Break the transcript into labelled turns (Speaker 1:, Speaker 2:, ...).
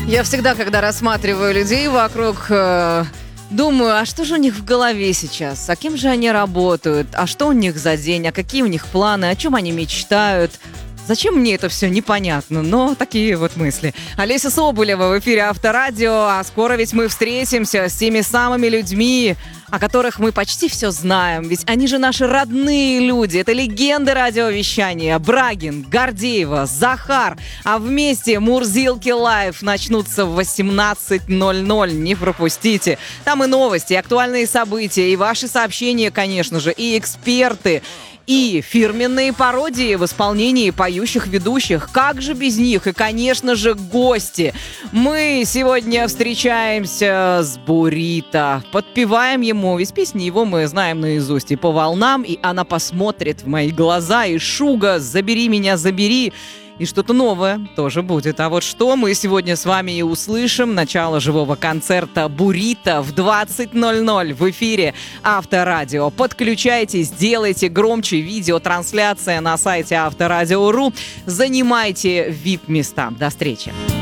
Speaker 1: Я всегда, когда рассматриваю людей вокруг, думаю, а что же у них в голове сейчас? А кем же они работают? А что у них за день? А какие у них планы? О чем они мечтают? Зачем мне это все непонятно? Но такие вот мысли. Олеся Соболева в эфире Авторадио. А скоро ведь мы встретимся с теми самыми людьми, о которых мы почти все знаем. Ведь они же наши родные люди. Это легенды радиовещания. Брагин, Гордеева, Захар. А вместе Мурзилки Лайв начнутся в 18:00. Не пропустите. Там и новости, и актуальные события, и ваши сообщения, конечно же, и эксперты. И фирменные пародии в исполнении поющих ведущих. Как же без них? И, конечно же, гости. Мы сегодня встречаемся с Бурито. Подпеваем ему, ведь песни его мы знаем наизусть. И по волнам, и она посмотрит в мои глаза. И Шуга «Забери меня, забери». И что-то новое тоже будет. А вот что мы сегодня с вами и услышим. Начало живого концерта Бурито в 20:00 в эфире Авторадио. Подключайтесь, делайте громче. Видеотрансляция на сайте Авторадио.ру. Занимайте VIP-места. До встречи.